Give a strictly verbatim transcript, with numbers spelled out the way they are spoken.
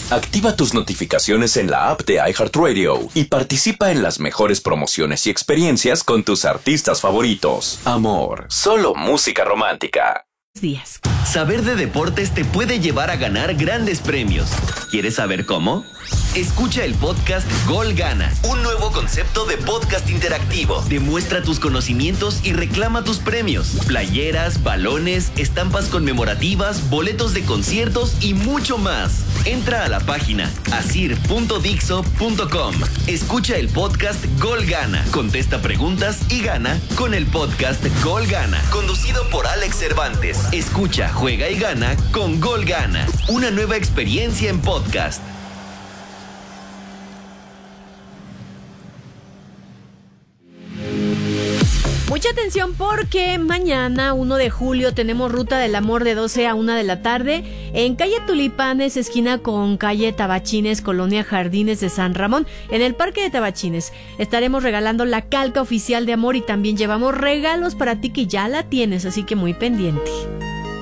Activa tus notificaciones en la app de iHeartRadio y participa en las mejores promociones y experiencias con tus artistas favoritos. Amor, solo música romántica. Días. Saber de deportes te puede llevar a ganar grandes premios. ¿Quieres saber cómo? Escucha el podcast Gol Gana, un nuevo concepto de podcast interactivo. Demuestra tus conocimientos y reclama tus premios. Playeras, balones, estampas conmemorativas, boletos de conciertos y mucho más. Entra a la página asir punto dixo punto com. Escucha el podcast Gol Gana. Contesta preguntas y gana con el podcast Gol Gana, conducido por Alex Cervantes. Escucha, juega y gana con Gol Gana. Una nueva experiencia en podcast. Mucha atención porque mañana, uno de julio, tenemos Ruta del Amor de doce a una de la tarde en calle Tulipanes, esquina con calle Tabachines, colonia Jardines de San Ramón, en el Parque de Tabachines. Estaremos regalando la calca oficial de amor y también llevamos regalos para ti que ya la tienes, así que muy pendiente.